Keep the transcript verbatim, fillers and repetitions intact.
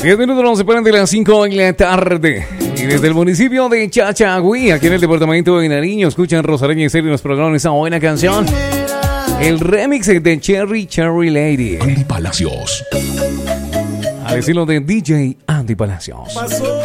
diez minutos nos separan de las cinco de la tarde. Y desde el municipio de Chachagüí, aquí en el departamento de Nariño, escuchan Rosareña y Serio nos programan esa buena canción. El remix de Cherry Cherry Lady. Andy Palacios. Al estilo de D J Andy Palacios.